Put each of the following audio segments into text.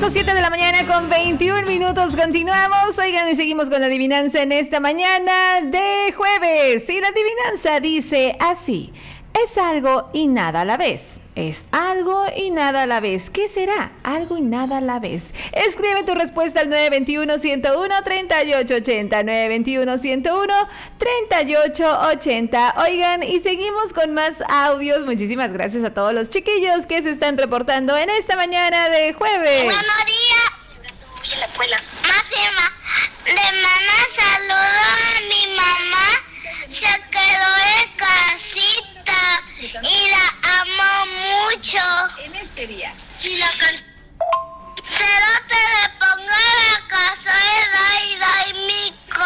Son 7 de la mañana con 21 minutos. Continuamos. Oigan, y seguimos con la adivinanza en esta mañana de jueves. Y la adivinanza dice así: es algo y nada a la vez. Es algo y nada a la vez. ¿Qué será? Algo y nada a la vez. Escribe tu respuesta al 921-101-3880. 921-101-3880. Oigan, y seguimos con más audios. Muchísimas gracias a todos los chiquillos que se están reportando en esta mañana de jueves. Buenos días. En la escuela. Máxima, de mamá saludo a mi mamá. Se quedó en casita y la amo mucho. En este día. Y la pero te le pongo la casa de Dai Mico.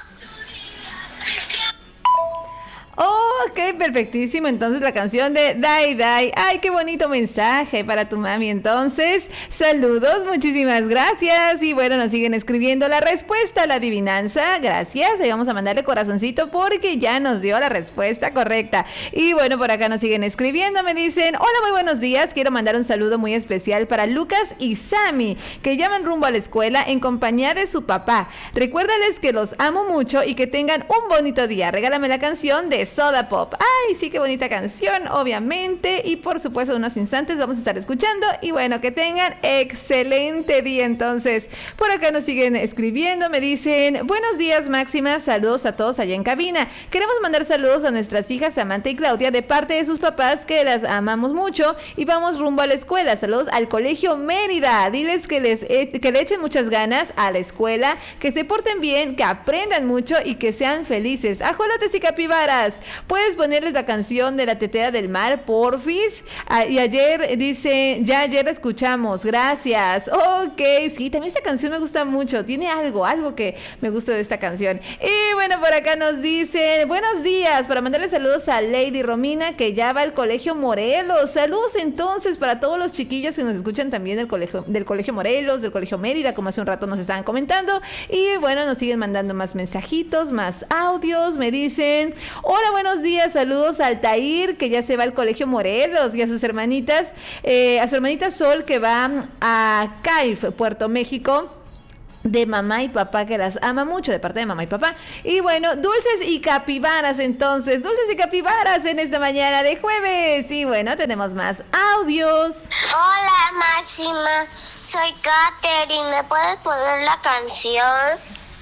Ok, perfectísimo. Entonces la canción de Dai Dai. Ay, qué bonito mensaje para tu mami. Entonces, saludos, muchísimas gracias. Y bueno, nos siguen escribiendo la respuesta a la adivinanza. Gracias. Y vamos a mandarle corazoncito porque ya nos dio la respuesta correcta. Y bueno, por acá nos siguen escribiendo. Me dicen: hola, muy buenos días. Quiero mandar un saludo muy especial para Lucas y Sammy, que ya van rumbo a la escuela en compañía de su papá. Recuérdales que los amo mucho y que tengan un bonito día. Regálame la canción de Soda Pop. Ay, sí, qué bonita canción, obviamente. Y por supuesto, en unos instantes vamos a estar escuchando. Y bueno, que tengan excelente día. Entonces, por acá nos siguen escribiendo. Me dicen: buenos días, Máxima. Saludos a todos allá en cabina. Queremos mandar saludos a nuestras hijas Samantha y Claudia de parte de sus papás, que las amamos mucho. Y vamos rumbo a la escuela. Saludos al Colegio Mérida. Diles que le echen muchas ganas a la escuela, que se porten bien, que aprendan mucho y que sean felices. Ajolotes y capibaras. ¿Puedes ponerles la canción de la tetera del mar, porfis? Y ayer dice: ya ayer escuchamos, gracias. Ok, sí, también esta canción me gusta mucho. Tiene algo que me gusta de esta canción. Y bueno, por acá nos dice: buenos días, para mandarle saludos a Lady Romina, que ya va al Colegio Morelos. Saludos entonces para todos los chiquillos que nos escuchan también del Colegio Morelos, del Colegio Mérida, como hace un rato nos estaban comentando. Y bueno, nos siguen mandando más mensajitos, más audios. Me dicen: hola, buenos días, saludos a Altair, que ya se va al Colegio Morelos, y a sus hermanitas, a su hermanita Sol, que va a CAIF, Puerto México, de mamá y papá, que las ama mucho, de parte de mamá y papá. Y bueno, dulces y capibaras, entonces, dulces y capibaras en esta mañana de jueves. Y bueno, tenemos más audios. Hola, Máxima, soy Katherine. ¿Me puedes poner la canción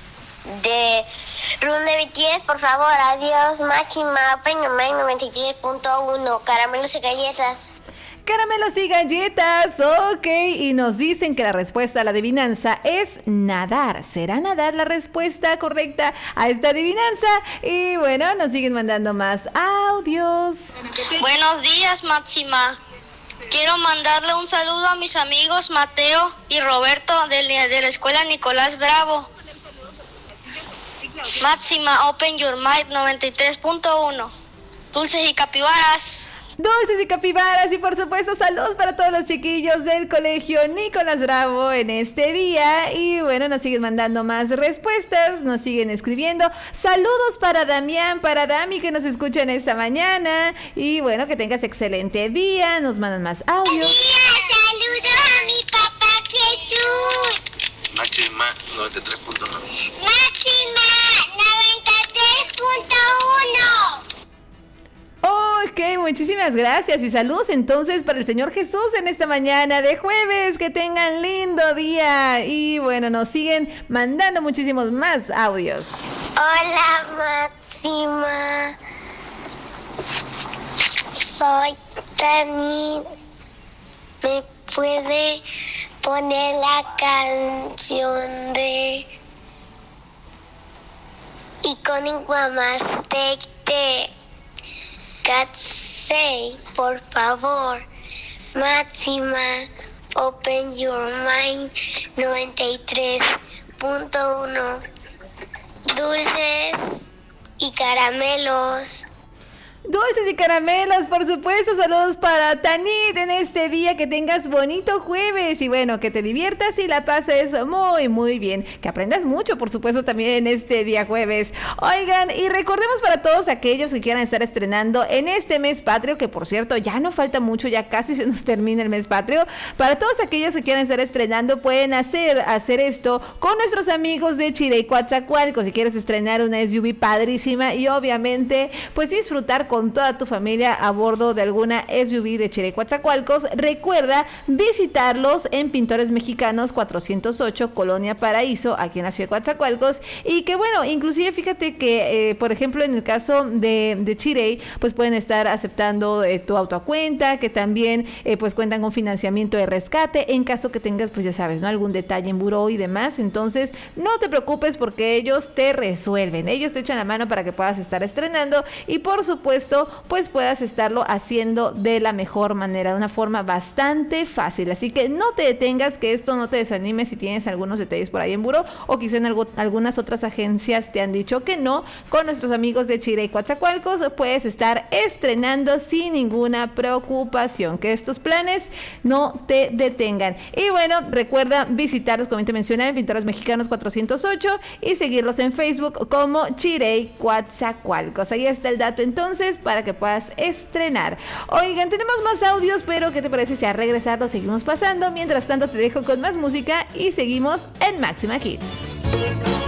de Run de BTS, por favor? Adiós, Máxima. Open Your Mind 93.1. Caramelos y galletas. Caramelos y galletas, ok. Y nos dicen que la respuesta a la adivinanza es nadar. ¿Será nadar la respuesta correcta a esta adivinanza? Y bueno, nos siguen mandando más audios. Buenos días, Máxima. Quiero mandarle un saludo a mis amigos Mateo y Roberto de la escuela Nicolás Bravo. Máxima, Open Your Mind 93.1. Dulces y capibaras. Dulces y capibaras, y por supuesto saludos para todos los chiquillos del Colegio Nicolás Bravo en este día. Y bueno, nos siguen mandando más respuestas, nos siguen escribiendo. Saludos para Damián, para Dami, que nos escuchan esta mañana. Y bueno, que tengas excelente día. Nos mandan más audios. Saludos a mi papá Jesús. Máxima 93.9. Máxima 93.1. Ok, muchísimas gracias y saludos entonces para el Señor Jesús en esta mañana de jueves. Que tengan lindo día. Y bueno, nos siguen mandando muchísimos más audios. Hola, Máxima. Soy Tani. ¿Me puede poner la canción de Iconic Mamastec de Gatsey, por favor? Máxima, Open Your Mind 93.1. Dulces y caramelos. Dulces y caramelos, por supuesto. Saludos para Tanit en este día. Que tengas bonito jueves y bueno, que te diviertas y la pases muy, muy bien. Que aprendas mucho, por supuesto, también en este día jueves. Oigan, y recordemos para todos aquellos que quieran estar estrenando en este mes patrio, que por cierto, ya no falta mucho, ya casi se nos termina el mes patrio. Para todos aquellos que quieran estar estrenando, pueden hacer esto con nuestros amigos de Chirey Coatzacoalcos. Si quieres estrenar una SUV padrísima y obviamente, pues disfrutar con toda tu familia a bordo de alguna SUV de Chirey Coatzacoalcos, recuerda visitarlos en Pintores Mexicanos 408, Colonia Paraíso, aquí en la ciudad de Coatzacoalcos. Y que bueno, inclusive fíjate que, por ejemplo, en el caso de Chirey, pues pueden estar aceptando tu auto a cuenta, que también pues cuentan con financiamiento de rescate en caso que tengas, pues ya sabes, ¿no? Algún detalle en buró y demás. Entonces, no te preocupes porque ellos te resuelven, ellos te echan la mano para que puedas estar estrenando y por supuesto pues puedas estarlo haciendo de la mejor manera, de una forma bastante fácil. Así que no te detengas, que esto no te desanime si tienes algunos detalles por ahí en buró o quizá en algunas otras agencias te han dicho que no. Con nuestros amigos de Chirey Coatzacoalcos puedes estar estrenando sin ninguna preocupación, que estos planes no te detengan. Y bueno, recuerda visitarlos, como te mencioné, en Pintores Mexicanos 408 y seguirlos en Facebook como Chirey Coatzacoalcos. Ahí está el dato entonces para que puedas estrenar. Oigan, tenemos más audios, pero ¿qué te parece si a regresar lo seguimos pasando? Mientras tanto te dejo con más música y seguimos en Máxima Hits.